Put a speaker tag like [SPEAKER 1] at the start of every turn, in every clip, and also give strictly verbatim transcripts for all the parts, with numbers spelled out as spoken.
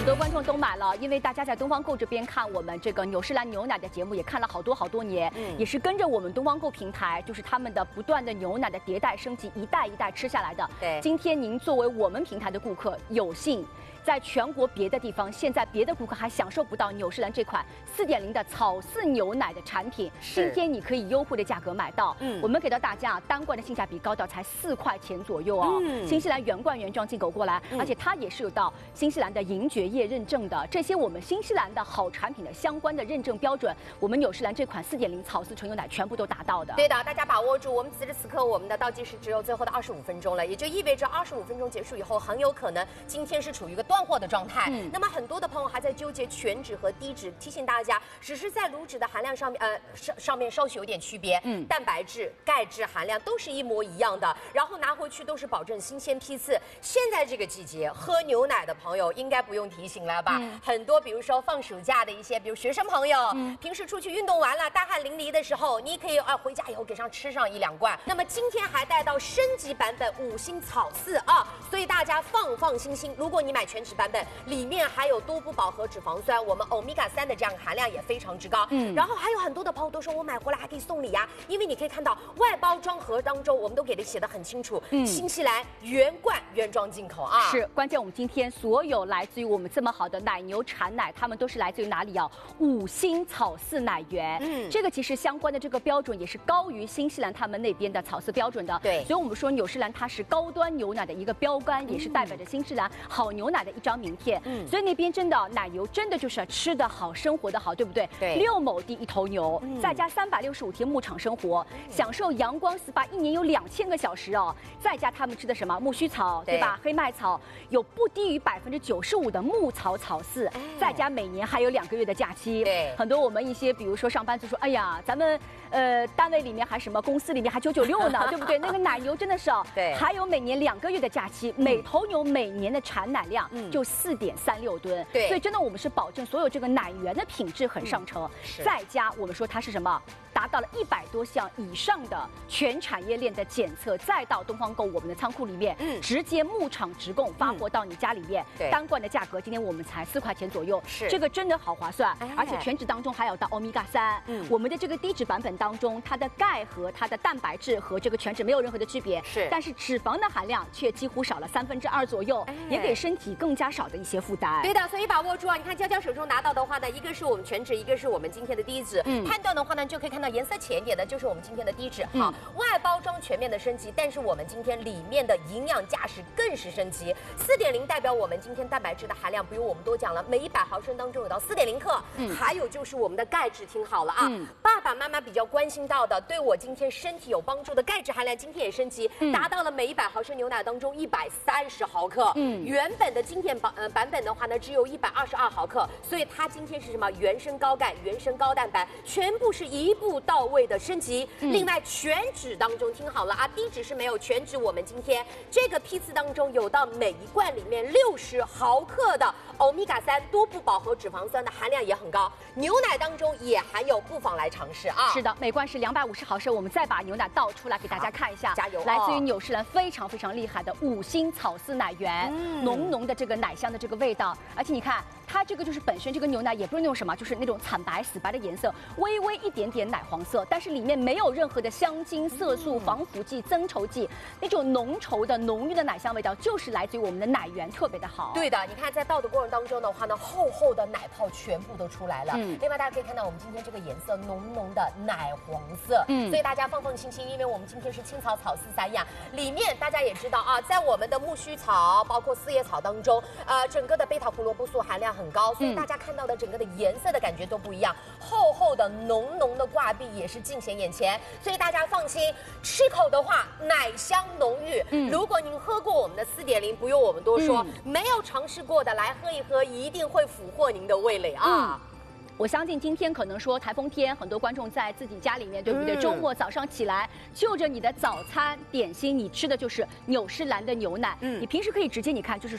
[SPEAKER 1] 多观众都买了，因为大家在东方购这边看我们这个纽诗兰牛奶的节目，也看了好多好多年，嗯，也是跟着我们东方购平台，就是他们的不断的牛奶的迭代升级，一代一代吃下来的。
[SPEAKER 2] 对，
[SPEAKER 1] 今天您作为我们平台的顾客，有幸在全国别的地方，现在别的顾客还享受不到纽诗兰这款四点零的草饲牛奶的产品，今天你可以优惠的价格买到。嗯，我们给到大家单罐的性价比高到才四块钱左右哦。嗯，新西兰原罐原装进口过来，而且它也是有到新西兰的银蕨业认证的，这些我们新西兰的好产品的相关的认证标准，我们纽诗兰这款四点零草饲纯牛奶全部都达到的。
[SPEAKER 2] 对的，大家把握住，我们此时此刻我们的倒计时只有最后的二十五分钟了，也就意味着二十五分钟结束以后，很有可能今天是处于一个断货的状态。嗯，那么很多的朋友还在纠结全脂和低脂，提醒大家，只是在乳脂的含量上面，呃，上上面稍许有点区别。嗯，蛋白质、钙质含量都是一模一样的，然后拿回去都是保证新鲜批次。现在这个季节喝牛奶的朋友应该不用提醒了吧？嗯，很多比如说放暑假的一些，比如学生朋友，嗯，平时出去运动完了，大汗淋漓的时候，你可以啊回家以后给上吃上一两罐。那么今天还带到升级版本五星草饲啊，所以大家放放心心，如果你买全脂版本，里面还有多不饱和脂肪酸，我们欧米伽三的这样含量也非常之高。嗯，然后还有很多的朋友都说我买回来还可以送礼啊，因为你可以看到外包装盒当中，我们都给它写的很清楚，嗯，新西兰原罐原装进口啊。
[SPEAKER 1] 是，关键我们今天所有来自于我们这么好的奶牛产奶，它们都是来自于哪里啊？五星草饲奶源。嗯，这个其实相关的这个标准也是高于新西兰他们那边的草饲标准的。
[SPEAKER 2] 对，
[SPEAKER 1] 所以我们说纽诗兰它是高端牛奶的一个标杆，嗯，也是代表着新西兰好牛奶的一张名片。嗯，所以那边真的奶牛真的就是吃得好，生活得好，对不对？
[SPEAKER 2] 对，
[SPEAKER 1] 六亩地一头牛，嗯，再加三百六十五天牧场生活，嗯，享受阳光 S P A， 一年有两千个小时哦。再加他们吃的什么苜蓿草，对吧？黑麦草，有不低于百分之九十五的牧草草饲，哎，再加每年还有两个月的假期。
[SPEAKER 2] 对，
[SPEAKER 1] 很多我们一些比如说上班族说，哎呀，咱们呃单位里面还什么公司里面还九九六呢，对不对？那个奶牛真的是哦，
[SPEAKER 2] 对，
[SPEAKER 1] 还有每年两个月的假期，嗯，每头牛每年的产奶量就四点三六吨。
[SPEAKER 2] 对，
[SPEAKER 1] 所以真的我们是保证所有这个奶源的品质很上乘，嗯，再加我们说它是什么，达到了一百多项以上的全产业链的检测，再到东方购我们的仓库里面，嗯，直接牧场直供发货到你家里面，嗯，单罐的价格今天我们才四块钱左右，是这个真的好划算，哎，而且全脂当中还有到欧米伽三，嗯，我们的这个低脂版本当中，它的钙和它的蛋白质和这个全脂没有任何的区别，
[SPEAKER 2] 是，
[SPEAKER 1] 但是脂肪的含量却几乎少了三分之二左右，哎，也给身体更加少的一些负担。
[SPEAKER 2] 对的，所以把握住啊！你看娇娇手中拿到的话呢，一个是我们全脂，一个是我们今天的低脂。嗯，判断的话呢，就可以看到颜色浅一点的就是我们今天的低脂。好，嗯，外包装全面的升级，但是我们今天里面的营养价值更是升级。四点零代表我们今天蛋白质的含量比我们多讲了，每一百毫升当中有到四点零克。嗯，还有就是我们的钙质，听好了啊，嗯，爸爸妈妈比较关心到的，对我今天身体有帮助的钙质含量，今天也升级，嗯，达到了每一百毫升牛奶当中一百三十毫克。嗯，原本的经典版呃版本的话呢，只有一百二十二毫克，所以它今天是什么？原生高钙、原生高蛋白，全部是一步到位的升级。嗯，另外全脂当中听好了啊，低脂是没有，全脂我们今天这个批次当中有到每一罐里面六十毫克的欧米伽三多不饱和脂肪酸的含量也很高，牛奶当中也含有，不妨来尝试啊。
[SPEAKER 1] 是的，每罐是两百五十毫升，我们再把牛奶倒出来给大家看一下，
[SPEAKER 2] 加油！
[SPEAKER 1] 来自于纽诗兰非常非常厉害的五星草饲奶源，嗯，浓浓的这个奶香的这个味道，而且你看。它这个就是本身这个牛奶也不是那种什么，就是那种惨白死白的颜色，微微一点点奶黄色，但是里面没有任何的香精、色素、防腐剂、增稠剂，那种浓稠的浓郁的奶香味道，就是来自于我们的奶源，特别的好。
[SPEAKER 2] 对的，你看在倒的过程当中的话呢，厚厚的奶泡全部都出来了。嗯，另外大家可以看到我们今天这个颜色浓浓的奶黄色，嗯，所以大家放放心心，因为我们今天是青草草饲三样，里面大家也知道啊，在我们的苜蓿草包括四叶草当中，呃，整个的贝塔胡萝卜素含量很高，所以大家看到的整个的颜色的感觉都不一样，厚厚的浓浓的挂壁也是尽显眼前，所以大家放心，吃口的话奶香浓郁。嗯，如果您喝过我们的四点零，不用我们多说，嗯，没有尝试过的来喝一喝，一定会俘获您的味蕾啊。嗯，
[SPEAKER 1] 我相信今天可能说台风天，很多观众在自己家里面，对不对？嗯，周末早上起来，就着你的早餐点心，你吃的就是纽诗兰的牛奶。嗯，你平时可以直接你看，就是说。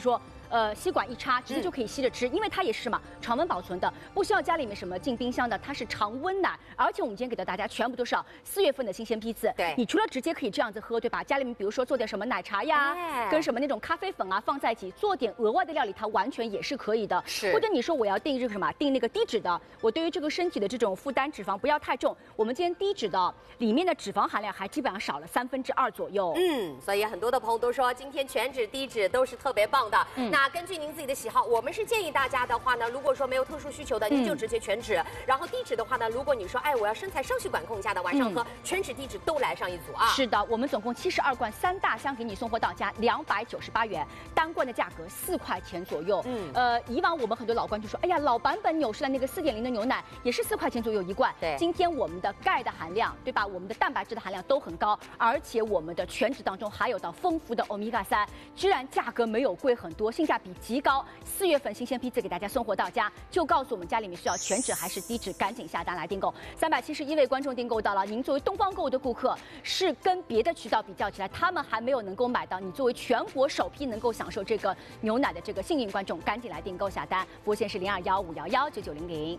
[SPEAKER 1] 呃吸管一插，直接就可以吸着吃，因为它也是什么常温保存的，不需要家里面什么进冰箱的，它是常温奶。而且我们今天给到大家全部都是四月份的新鲜批次，
[SPEAKER 2] 对，
[SPEAKER 1] 你除了直接可以这样子喝，对吧？家里面比如说做点什么奶茶呀，哎、跟什么那种咖啡粉啊放在一起，做点额外的料理，它完全也是可以的。
[SPEAKER 2] 是，
[SPEAKER 1] 或者你说我要定这个什么，定那个低脂的，我对于这个身体的这种负担脂肪不要太重，我们今天低脂的里面的脂肪含量还基本上少了三分之二左右。
[SPEAKER 2] 嗯，所以很多的朋友都说今天全脂低脂都是特别棒的。嗯、那根据您自己的喜好，我们是建议大家的话呢，如果说没有特殊需求的，您就直接全脂。嗯、然后低脂的话呢，如果你说哎我要身材稍许管控一下的，晚上喝、嗯、全脂低脂都来上一组啊。
[SPEAKER 1] 是的，我们总共七十二罐，三大箱给你送货到家，两百九十八元，单罐的价格四块钱左右。嗯，呃，以往我们很多老关就说，哎呀，老版本纽诗兰那个四点零的牛奶也是四块钱左右一罐。
[SPEAKER 2] 对，
[SPEAKER 1] 今天我们的钙的含量，对吧？我们的蛋白质的含量都很高，而且我们的全脂当中含有到丰富的欧米伽三，居然价格没有贵很多，性价比极高。四月份新鲜批次给大家送货到家，就告诉我们家里面需要全脂还是低脂，赶紧下单来订购。三百七十一位观众订购到了，您作为东方购物的顾客，是跟别的渠道比较起来，他们还没有能够买到，你作为全国首批能够享受这个牛奶的这个幸运观众，赶紧来订购下单。拨线是零二幺五幺幺九九零零。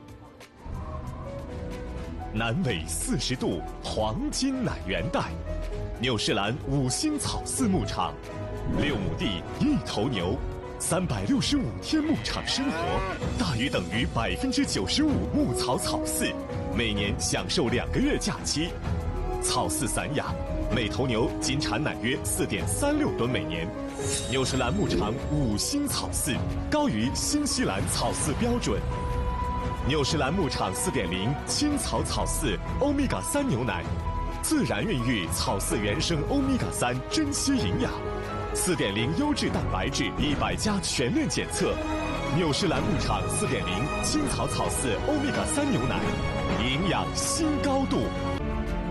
[SPEAKER 3] 南纬四十度黄金奶源带，纽诗兰五星草饲牧场，六亩地一头牛，三百六十五天牧场生活，大于等于百分之九十五牧草草饲，每年享受两个月假期，草饲散养，每头牛仅产奶约四点三六吨每年。纽诗兰牧场五星草饲，高于新西兰草饲标准。纽诗兰牧场 四点零 青草草饲欧米伽三牛奶，自然孕育草饲原生欧米伽三珍稀营养。四点零 优质蛋白质一百加全链检测。纽诗兰牧场 四点零 青草草饲欧米伽三牛奶，营养新高度。